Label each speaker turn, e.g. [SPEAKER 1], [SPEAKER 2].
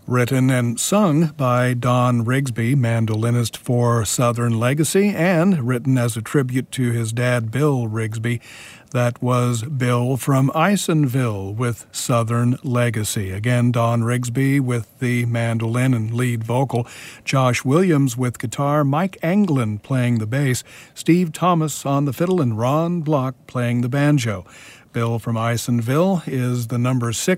[SPEAKER 1] Written and sung by Don Rigsby, mandolinist for Southern Legacy, and written as a tribute to his dad, Bill Rigsby. That was Bill from Isonville with Southern Legacy. Again, Don Rigsby with the mandolin and lead vocal, Josh Williams with guitar, Mike Anglin playing the bass, Steve Thomas on the fiddle, and Ron Block playing the banjo. Bill from Isonville is the number 6